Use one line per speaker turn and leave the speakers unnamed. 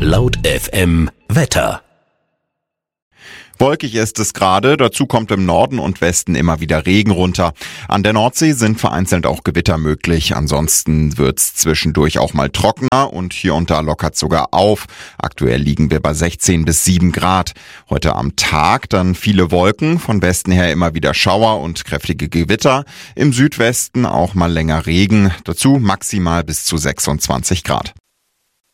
Laut FM Wetter.
Wolkig ist es gerade, dazu kommt im Norden und Westen immer wieder Regen runter. An der Nordsee sind vereinzelt auch Gewitter möglich, ansonsten wird's zwischendurch auch mal trockener und hier und da lockert sogar auf. Aktuell liegen wir bei 16 bis 7 Grad. Heute am Tag dann viele Wolken, von Westen her immer wieder Schauer und kräftige Gewitter. Im Südwesten auch mal länger Regen, dazu maximal bis zu 26 Grad.